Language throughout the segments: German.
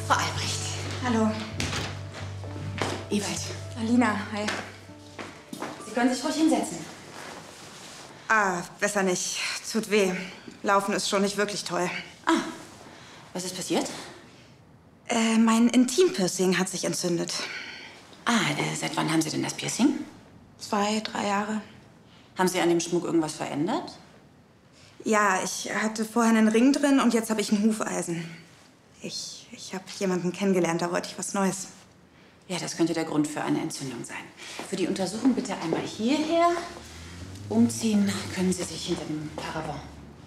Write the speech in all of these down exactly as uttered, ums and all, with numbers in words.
Frau Albrecht. Hallo. Ewald. Alina, hi. Sie können sich ruhig hinsetzen. Ah, besser nicht. Tut weh. Laufen ist schon nicht wirklich toll. Ah, was ist passiert? Äh, mein Intimpiercing hat sich entzündet. Ah, äh, seit wann haben Sie denn das Piercing? Zwei, drei Jahre. Haben Sie an dem Schmuck irgendwas verändert? Ja, ich hatte vorher einen Ring drin und jetzt habe ich ein Hufeisen. Ich, ich habe jemanden kennengelernt, da wollte ich was Neues. Ja, das könnte der Grund für eine Entzündung sein. Für die Untersuchung bitte einmal hierher. Umziehen können Sie sich hinter dem Paravent.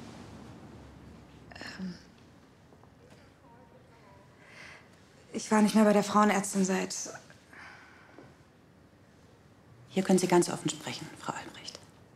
Ähm ich war nicht mehr bei der Frauenärztin seit... Hier können Sie ganz offen sprechen, Frau Albrecht.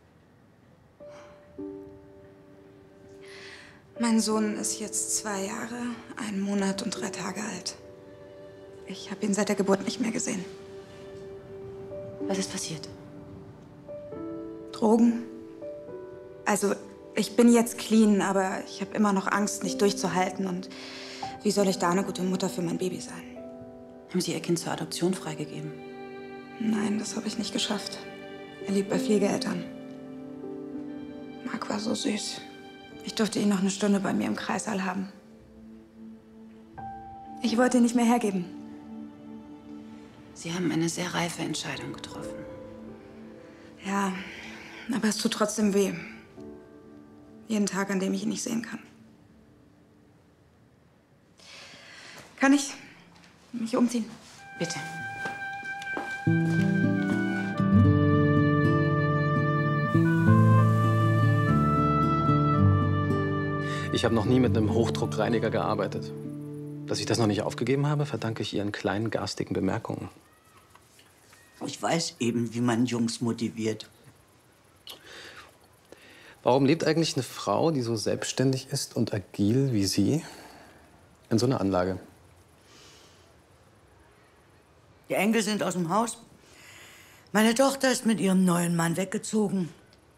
Mein Sohn ist jetzt zwei Jahre, einen Monat und drei Tage alt. Ich habe ihn seit der Geburt nicht mehr gesehen. Was ist passiert? Drogen. Also, ich bin jetzt clean, aber ich habe immer noch Angst, nicht durchzuhalten. Und wie soll ich da eine gute Mutter für mein Baby sein? Haben Sie Ihr Kind zur Adoption freigegeben? Nein, das habe ich nicht geschafft. Er lebt bei Pflegeeltern. Marc war so süß. Ich durfte ihn noch eine Stunde bei mir im Kreissaal haben. Ich wollte ihn nicht mehr hergeben. Sie haben eine sehr reife Entscheidung getroffen. Ja, aber es tut trotzdem weh. Jeden Tag, an dem ich ihn nicht sehen kann. Kann ich mich umziehen? Bitte. Ich habe noch nie mit einem Hochdruckreiniger gearbeitet. Dass ich das noch nicht aufgegeben habe, verdanke ich Ihren kleinen garstigen Bemerkungen. Ich weiß eben, wie man Jungs motiviert. Warum lebt eigentlich eine Frau, die so selbstständig ist und agil wie Sie, in so einer Anlage? Die Enkel sind aus dem Haus. Meine Tochter ist mit ihrem neuen Mann weggezogen.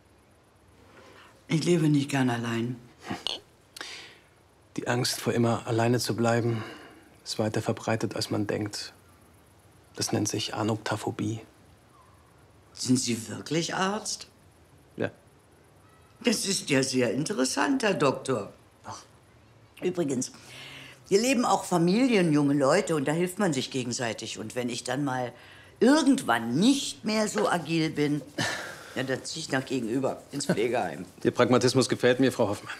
Ich lebe nicht gern allein. Die Angst, vor immer alleine zu bleiben, ist weiter verbreitet, als man denkt. Das nennt sich Anoptaphobie. Sind Sie wirklich Arzt? Ja. Das ist ja sehr interessant, Herr Doktor. Ach. Übrigens, hier leben auch Familien, junge Leute, und da hilft man sich gegenseitig. Und wenn ich dann mal irgendwann nicht mehr so agil bin, ja, dann ziehe ich nach gegenüber ins Pflegeheim. Ihr Pragmatismus gefällt mir, Frau Hoffmann.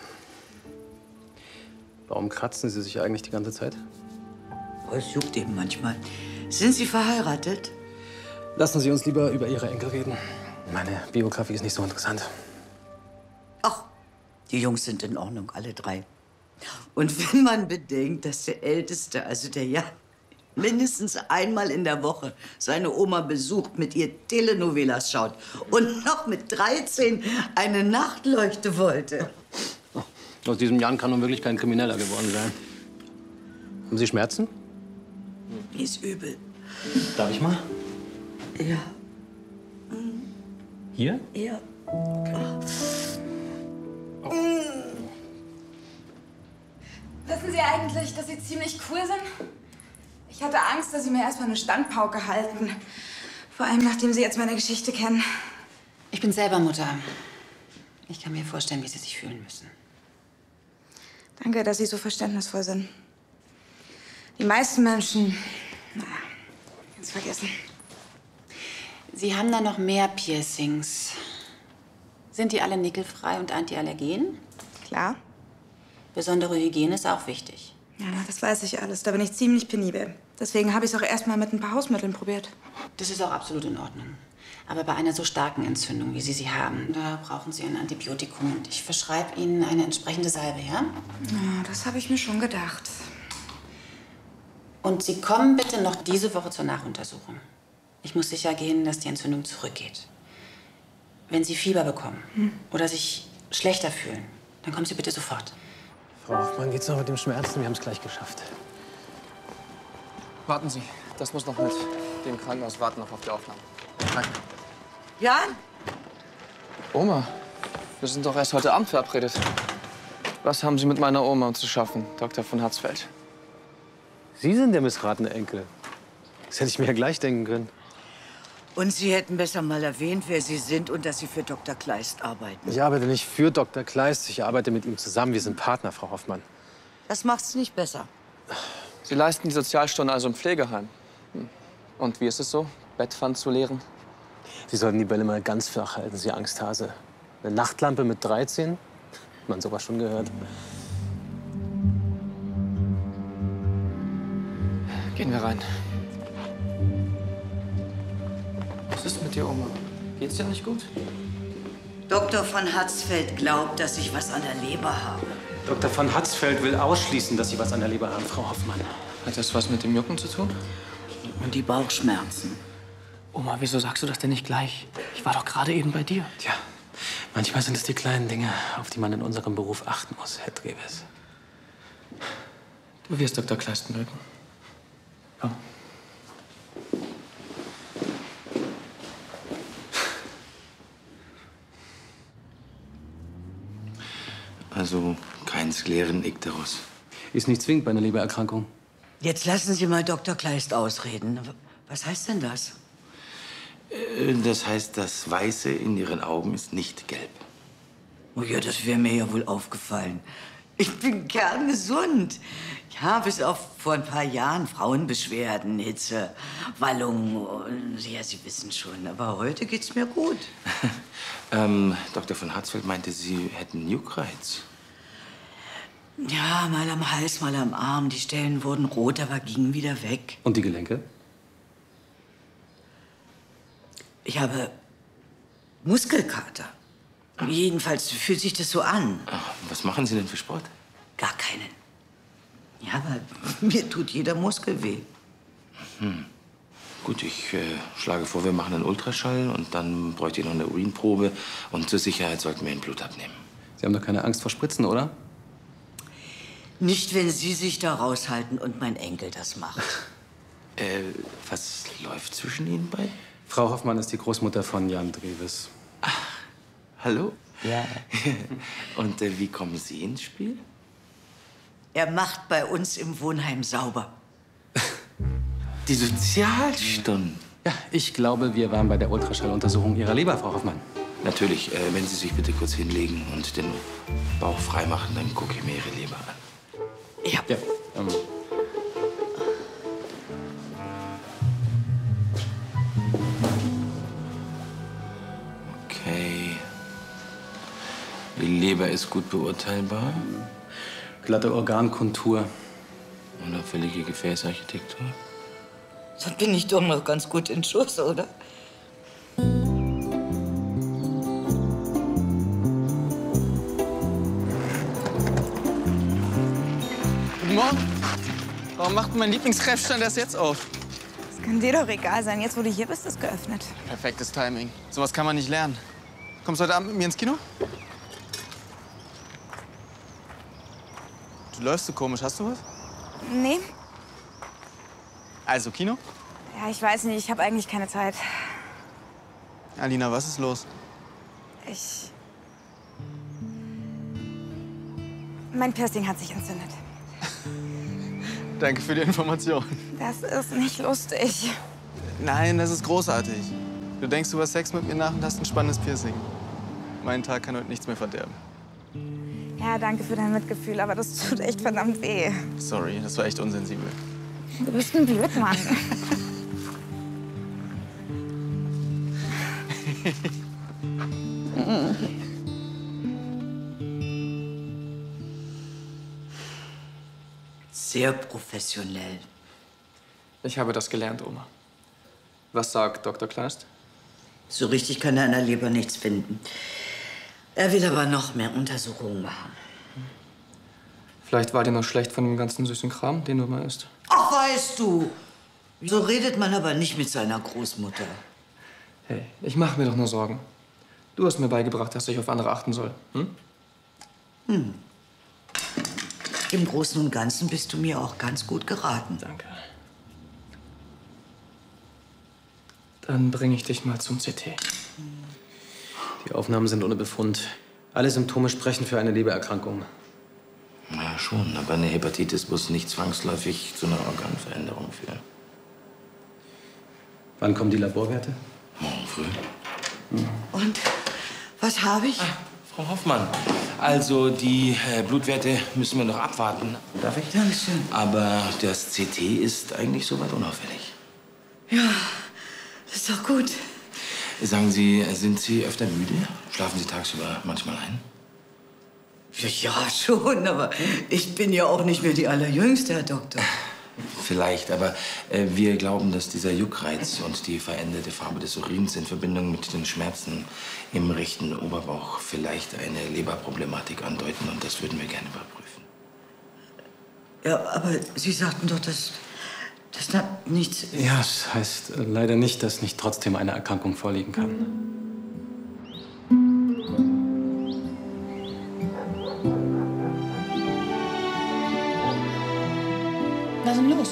Warum kratzen Sie sich eigentlich die ganze Zeit? Oh, es juckt eben manchmal. Sind Sie verheiratet? Lassen Sie uns lieber über Ihre Enkel reden. Meine Biografie ist nicht so interessant. Ach, die Jungs sind in Ordnung, alle drei. Und wenn man bedenkt, dass der Älteste, also der Jan, mindestens einmal in der Woche seine Oma besucht, mit ihr Telenovelas schaut und noch mit dreizehn eine Nachtleuchte wollte. Aus diesem Jan kann nun wirklich kein Krimineller geworden sein. Haben Sie Schmerzen? Mir ist übel. Darf ich mal? Ja. Hier? Ja. Oh. Wissen Sie eigentlich, dass Sie ziemlich cool sind? Ich hatte Angst, dass Sie mir erstmal eine Standpauke halten. Vor allem, nachdem Sie jetzt meine Geschichte kennen. Ich bin selber Mutter. Ich kann mir vorstellen, wie Sie sich fühlen müssen. Danke, dass Sie so verständnisvoll sind. Die meisten Menschen, naja, ganz vergessen. Sie haben da noch mehr Piercings. Sind die alle nickelfrei und antiallergen? Klar. Besondere Hygiene ist auch wichtig. Ja, das weiß ich alles. Da bin ich ziemlich penibel. Deswegen habe ich es auch erst mal mit ein paar Hausmitteln probiert. Das ist auch absolut in Ordnung. Aber bei einer so starken Entzündung, wie Sie sie haben, da brauchen Sie ein Antibiotikum. Und ich verschreibe Ihnen eine entsprechende Salbe, ja? Ja, das habe ich mir schon gedacht. Und Sie kommen bitte noch diese Woche zur Nachuntersuchung. Ich muss sicher gehen, dass die Entzündung zurückgeht. Wenn Sie Fieber bekommen hm. oder sich schlechter fühlen, dann kommen Sie bitte sofort. Frau Hoffmann, geht's noch mit dem Schmerzen? Wir haben es gleich geschafft. Warten Sie, das muss noch mit dem Krankenhaus warten, noch auf die Aufnahme. Danke. Jan? Oma, wir sind doch erst heute Abend verabredet. Was haben Sie mit meiner Oma zu schaffen, Doktor von Hatzfeld? Sie sind der missratene Enkel. Das hätte ich mir ja gleich denken können. Und Sie hätten besser mal erwähnt, wer Sie sind und dass Sie für Doktor Kleist arbeiten. Ich arbeite nicht für Doktor Kleist, ich arbeite mit ihm zusammen. Wir sind Partner, Frau Hoffmann. Das macht's nicht besser. Sie leisten die Sozialstunden also im Pflegeheim. Hm. Und wie ist es so, Bettpfand zu leeren? Sie sollten die Bälle mal ganz flach halten, Sie Angsthase. Eine Nachtlampe mit dreizehn? Man sowas schon gehört. Gehen wir rein. Was ist mit dir, Oma? Geht's dir nicht gut? Doktor von Hatzfeld glaubt, dass ich was an der Leber habe. Doktor von Hatzfeld will ausschließen, dass Sie was an der Leber haben, Frau Hoffmann. Hat das was mit dem Jucken zu tun? Und die Bauchschmerzen. Oma, wieso sagst du das denn nicht gleich? Ich war doch gerade eben bei dir. Tja, manchmal sind es die kleinen Dinge, auf die man in unserem Beruf achten muss, Herr Dreves. Du wirst Doktor Kleist mögen. Komm. Also kein Sklerenikterus. Ist nicht zwingend bei einer Lebererkrankung. Jetzt lassen Sie mal Doktor Kleist ausreden. Was heißt denn das? Äh, Das heißt, das Weiße in Ihren Augen ist nicht gelb. Oh ja, das wäre mir ja wohl aufgefallen. Ich bin kerngesund. Ja, bis auf vor ein paar Jahren Frauenbeschwerden, Hitze, Wallungen. Und, ja, Sie wissen schon. Aber heute geht's mir gut. ähm, Doktor von Hatzfeld meinte, Sie hätten Juckreiz. Ja, mal am Hals, mal am Arm. Die Stellen wurden rot, aber gingen wieder weg. Und die Gelenke? Ich habe Muskelkater. Jedenfalls fühlt sich das so an. Ach, was machen Sie denn für Sport? Gar keinen. Ja, aber mir tut jeder Muskel weh. Hm. Gut, ich äh, schlage vor, wir machen einen Ultraschall und dann bräuchte ich noch eine Urinprobe. Und zur Sicherheit sollten wir ein Blut abnehmen. Sie haben doch keine Angst vor Spritzen, oder? Nicht, wenn Sie sich da raushalten und mein Enkel das macht. Äh, was läuft zwischen Ihnen beiden? Frau Hoffmann ist die Großmutter von Jan Dreves. Hallo? Ja. Und äh, wie kommen Sie ins Spiel? Er macht bei uns im Wohnheim sauber. Die Sozialstunden. Ja, ich glaube, wir waren bei der Ultraschalluntersuchung Ihrer Leber, Frau Hoffmann. Natürlich, äh, wenn Sie sich bitte kurz hinlegen und den Bauch freimachen, dann gucke ich mir Ihre Leber an. Ja. Ja. Ähm. Okay. Die Leber ist gut beurteilbar. Glatte Organkontur. Unauffällige Gefäßarchitektur. Dann bin ich doch noch ganz gut in Schuss, oder? Guten Morgen. Warum macht mein Lieblingskräftstand erst jetzt auf? Das kann dir doch egal sein. Jetzt, wo du hier bist, ist geöffnet. Perfektes Timing. Sowas kann man nicht lernen. Kommst du heute Abend mit mir ins Kino? Du läufst so komisch. Hast du was? Nee. Also, Kino? Ja, ich weiß nicht. Ich habe eigentlich keine Zeit. Alina, was ist los? Ich... Mein Piercing hat sich entzündet. Danke für die Information. Das ist nicht lustig. Nein, das ist großartig. Du denkst über Sex mit mir nach und hast ein spannendes Piercing. Mein Tag kann heute nichts mehr verderben. Ja, danke für dein Mitgefühl, aber das tut echt verdammt weh. Sorry, das war echt unsensibel. Du bist ein Blödmann. Sehr professionell. Ich habe das gelernt, Oma. Was sagt Doktor Kleist? So richtig kann er an der Leber nichts finden. Er will aber noch mehr Untersuchungen machen. Vielleicht war dir noch schlecht von dem ganzen süßen Kram, den du immer isst. Ach, weißt du, so redet man aber nicht mit seiner Großmutter. Hey, ich mache mir doch nur Sorgen. Du hast mir beigebracht, dass ich auf andere achten soll. Hm? Hm. Im Großen und Ganzen bist du mir auch ganz gut geraten. Danke. Dann bringe ich dich mal zum C T. Die Aufnahmen sind ohne Befund. Alle Symptome sprechen für eine Lebererkrankung. Na, schon, aber eine Hepatitis muss nicht zwangsläufig zu einer Organveränderung führen. Wann kommen die Laborwerte? Morgen früh. Und was habe ich? Ah, Frau Hoffmann, also die äh, Blutwerte müssen wir noch abwarten. Darf ich? Dankeschön. Aber das C T ist eigentlich soweit unauffällig. Ja, das ist doch gut. Sagen Sie, sind Sie öfter müde? Schlafen Sie tagsüber manchmal ein? Ja, schon, aber ich bin ja auch nicht mehr die Allerjüngste, Herr Doktor. Vielleicht, aber äh, wir glauben, dass dieser Juckreiz und die veränderte Farbe des Urins in Verbindung mit den Schmerzen im rechten Oberbauch vielleicht eine Leberproblematik andeuten, und das würden wir gerne überprüfen. Ja, aber Sie sagten doch, dass das da nichts... Ja, es heißt äh, leider nicht, dass nicht trotzdem eine Erkrankung vorliegen kann. Was ist denn los?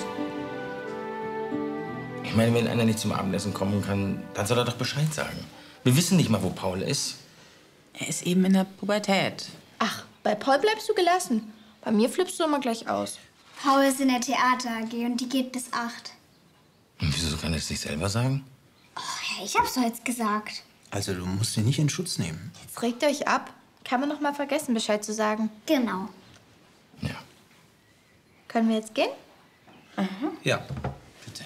Ich meine, wenn einer nicht zum Abendessen kommen kann, dann soll er doch Bescheid sagen. Wir wissen nicht mal, wo Paul ist. Er ist eben in der Pubertät. Ach, bei Paul bleibst du gelassen. Bei mir flippst du immer gleich aus. Paul ist in der Theater A G und die geht bis acht. Und wieso kann er es nicht selber sagen? Oh, ja, ich hab's doch jetzt gesagt. Also, du musst ihn nicht in Schutz nehmen. Jetzt regt ihr euch ab. Kann man noch mal vergessen, Bescheid zu sagen. Genau. Ja. Können wir jetzt gehen? Ja, bitte.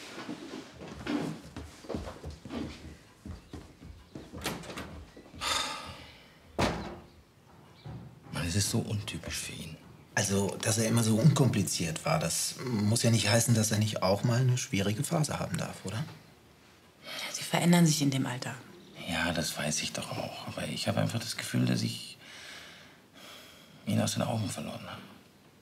Mann, es ist so untypisch für ihn. Also, dass er immer so unkompliziert war, das muss ja nicht heißen, dass er nicht auch mal eine schwierige Phase haben darf, oder? Sie verändern sich in dem Alter. Ja, das weiß ich doch auch. Aber ich habe einfach das Gefühl, dass ich ihn aus den Augen verloren habe.